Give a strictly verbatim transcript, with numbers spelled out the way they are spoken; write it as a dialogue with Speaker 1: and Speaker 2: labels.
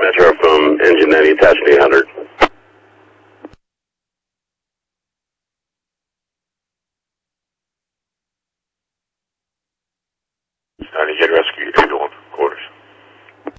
Speaker 1: Metro from engine ninety, attachment eight hundred. Starting to get